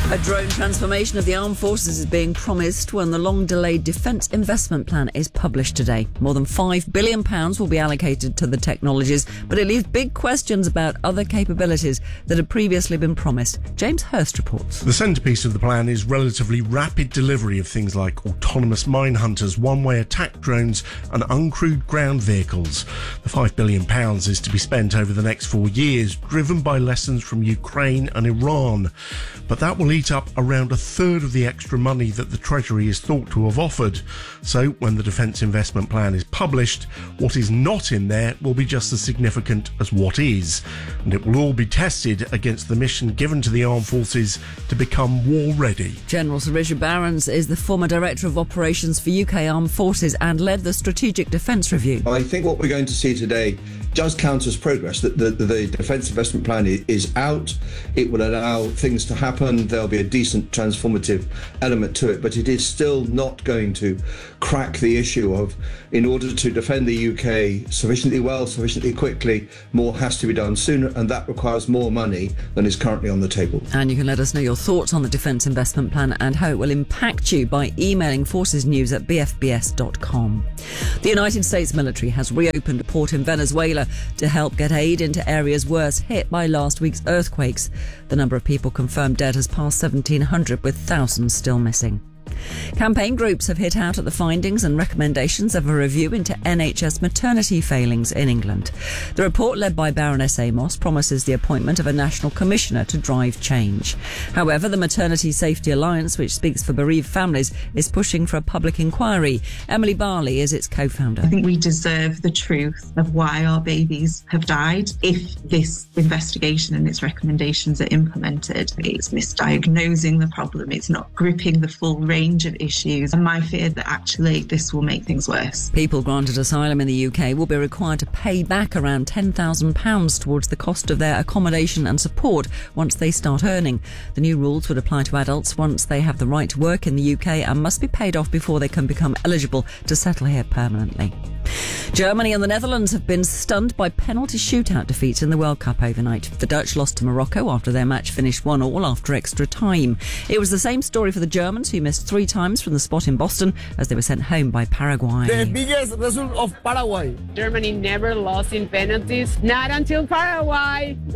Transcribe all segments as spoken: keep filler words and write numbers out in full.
A drone transformation of the armed forces is being promised when the long-delayed Defence Investment Plan is published today. More than five billion pounds will be allocated to the technologies, but it leaves big questions about other capabilities that had previously been promised. James Hurst reports. The centrepiece of the plan is relatively rapid delivery of things like autonomous mine hunters, one-way attack drones and uncrewed ground vehicles. The five billion pounds is to be spent over the next four years, driven by lessons from Ukraine and Iran. But that will eat up around a third of the extra money that the Treasury is thought to have offered. So when the Defence Investment Plan is published, what is not in there will be just as significant as what is. And it will all be tested against the mission given to the armed forces to become war ready. General Sir Richard Barrons is the former Director of Operations for U K Armed Forces and led the Strategic Defence Review. I think what we're going to see today does count as progress. That the, the, the Defence Investment Plan is out. It will allow things to happen. There'll be a decent transformative element to it, but it is still not going to crack the issue of, in order to defend the U K sufficiently well, sufficiently quickly, more has to be done sooner, and that requires more money than is currently on the table. And you can let us know your thoughts on the Defence Investment Plan and how it will impact you by emailing forces news at b f b s dot com. The United States military has reopened a port in Venezuela to help get aid into areas worst hit by last week's earthquakes. The number of people confirmed dead has passed seventeen hundred, with thousands still missing. Campaign groups have hit out at the findings and recommendations of a review into N H S maternity failings in England. The report, led by Baroness Amos, promises the appointment of a national commissioner to drive change. However, the Maternity Safety Alliance, which speaks for bereaved families, is pushing for a public inquiry. Emily Barley is its co-founder. I think we deserve the truth of why our babies have died. If this investigation and its recommendations are implemented, it's misdiagnosing the problem, it's not gripping the full range of issues, and my fear that actually this will make things worse. People granted asylum in the U K will be required to pay back around ten thousand pounds towards the cost of their accommodation and support once they start earning. The new rules would apply to adults once they have the right to work in the U K and must be paid off before they can become eligible to settle here permanently. Germany and the Netherlands have been stunned by penalty shootout defeats in the World Cup overnight. The Dutch lost to Morocco after their match finished one all after extra time. It was the same story for the Germans, who missed three times from the spot in Boston as they were sent home by Paraguay. The biggest result of Paraguay. Germany never lost in penalties, not until Paraguay. Woo!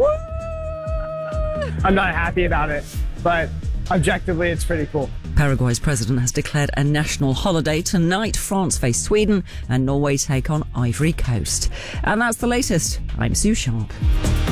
I'm not happy about it, but objectively it's pretty cool. Paraguay's president has declared a national holiday. Tonight, France face Sweden and Norway take on Ivory Coast. And that's the latest. I'm Sue Sharp.